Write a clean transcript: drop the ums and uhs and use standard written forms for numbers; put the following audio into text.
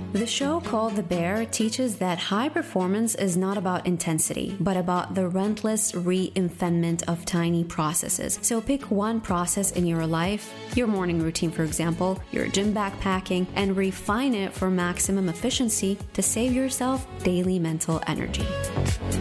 The show called The Bear teaches that high performance is not about intensity, but about the relentless reinvention of tiny processes. So pick one process in your life, your morning routine for example, your gym backpacking, and refine it for maximum efficiency to save yourself daily mental energy.